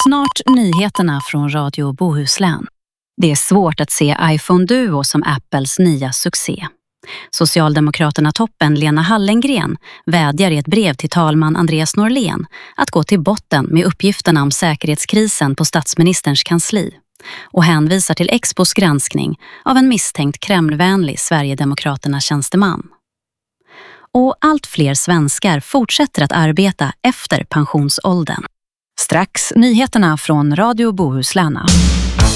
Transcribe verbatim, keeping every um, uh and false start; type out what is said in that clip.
Snart nyheterna från Radio Bohuslän. Det är svårt att se iPhone Duo som Apples nya succé. Socialdemokraterna-toppen Lena Hallengren vädjar i ett brev till talman Andreas Norlén att gå till botten med uppgifterna om säkerhetskrisen på statsministerns kansli och hänvisar till Expos granskning av en misstänkt Kremlvänlig Sverigedemokraterna-tjänsteman. Och allt fler svenskar fortsätter att arbeta efter pensionsåldern. Strax nyheterna från Radio Bohuslän.